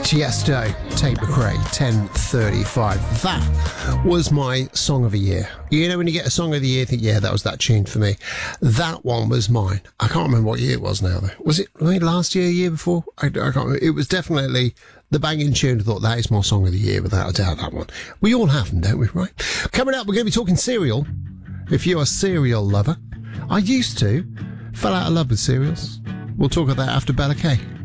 Tiesto, Tate McRae, 10:35. That was my song of the year. You know when you get a song of the year, you think, yeah, that was that tune for me. That one was mine. I can't remember what year it was now, though. Was it last year, year before? I can't remember. It was definitely the banging tune. I thought, that is my song of the year, without a doubt, that one. We all have them, don't we, right? Coming up, we're going to be talking cereal. If you're a cereal lover. I used to. Fell out of love with cereals. We'll talk about that after Bella Kay.